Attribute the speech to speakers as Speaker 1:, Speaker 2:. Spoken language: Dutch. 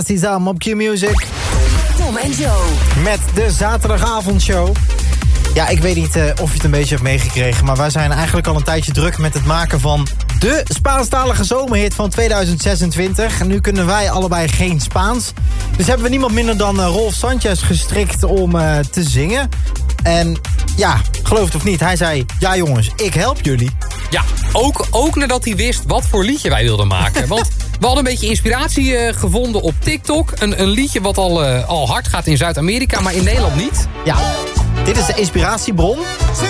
Speaker 1: Samen op Q-Music.
Speaker 2: Tom en Joe.
Speaker 1: Met de zaterdagavondshow. Ja, ik weet niet of je het een beetje hebt meegekregen... maar wij zijn eigenlijk al een tijdje druk met het maken van... de Spaanstalige zomerhit van 2026. En nu kunnen wij allebei geen Spaans. Dus hebben we niemand minder dan Rolf Sanchez gestrikt om te zingen. En ja, geloof het of niet, hij zei... ja jongens, ik help jullie.
Speaker 3: Ja, ook nadat hij wist wat voor liedje wij wilden maken. Want we hadden een beetje inspiratie gevonden op TikTok. Een liedje wat al hard gaat in Zuid-Amerika, maar in Nederland niet.
Speaker 1: Ja, dit is de inspiratiebron.